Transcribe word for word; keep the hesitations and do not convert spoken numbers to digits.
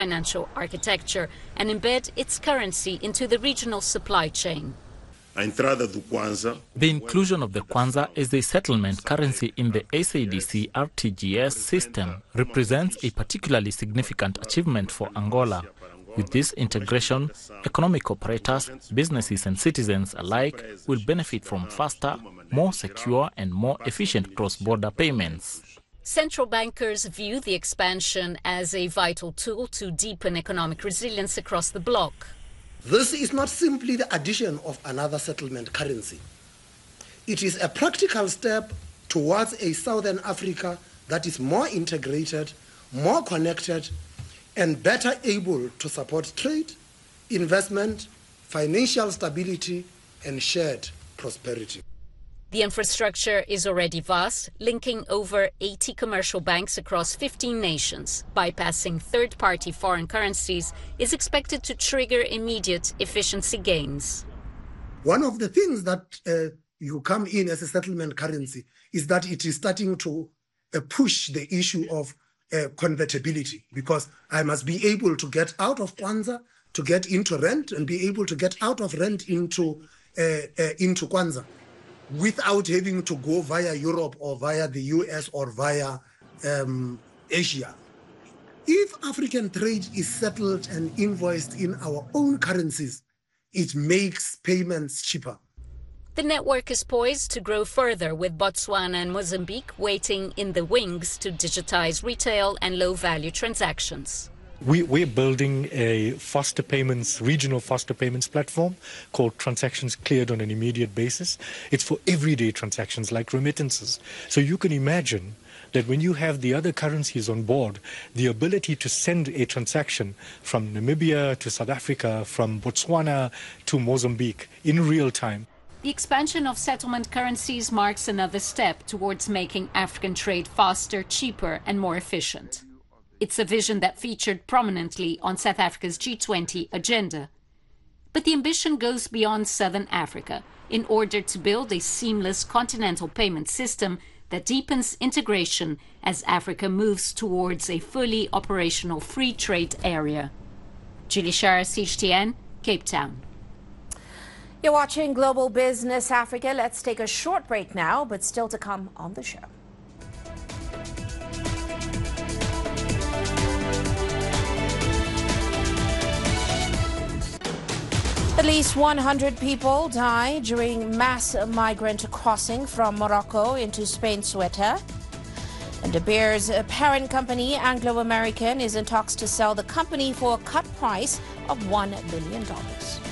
financial architecture and embed its currency into the regional supply chain. The inclusion of the Kwanza as a settlement currency in the S A D C R T G S system represents a particularly significant achievement for Angola. With this integration, economic operators, businesses and citizens alike will benefit from faster, more secure and more efficient cross-border payments. Central bankers view the expansion as a vital tool to deepen economic resilience across the bloc. This is not simply the addition of another settlement currency. It is a practical step towards a Southern Africa that is more integrated, more connected, and better able to support trade, investment, financial stability, and shared prosperity. The infrastructure is already vast, linking over eighty commercial banks across fifteen nations. Bypassing third-party foreign currencies is expected to trigger immediate efficiency gains. One of the things that uh, you come in as a settlement currency is that it is starting to uh, push the issue of uh, convertibility, because I must be able to get out of Kwanza to get into rand and be able to get out of rand into, uh, uh, into Kwanza, without having to go via Europe or via the U S or via um, Asia. If African trade is settled and invoiced in our own currencies, it makes payments cheaper. The network is poised to grow further, with Botswana and Mozambique waiting in the wings to digitize retail and low-value transactions. We, we're building a faster payments, regional faster payments platform called Transactions Cleared on an Immediate Basis. It's for everyday transactions like remittances. So you can imagine that when you have the other currencies on board, the ability to send a transaction from Namibia to South Africa, from Botswana to Mozambique in real time. The expansion of settlement currencies marks another step towards making African trade faster, cheaper and more efficient. It's a vision that featured prominently on South Africa's G twenty agenda. But the ambition goes beyond Southern Africa in order to build a seamless continental payment system that deepens integration as Africa moves towards a fully operational free trade area. Julie Shara, C G T N, Cape Town. You're watching Global Business Africa. Let's take a short break now, but still to come on the show. At least one hundred people died during mass migrant crossing from Morocco into Spain, Ceuta. And De Beers parent company, Anglo American, is in talks to sell the company for a cut price of one billion dollars.